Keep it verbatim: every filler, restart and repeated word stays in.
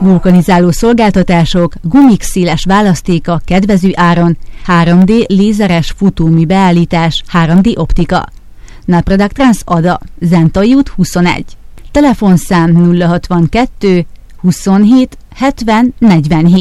Vulkanizáló szolgáltatások, gumik széles választéka kedvező áron, három dé lézeres futómű beállítás, három dé optika. Naprodak Trans Ada, Zentai út huszonegy. Telefonszám nulla hatvankettő huszonhét hetven negyvenhét.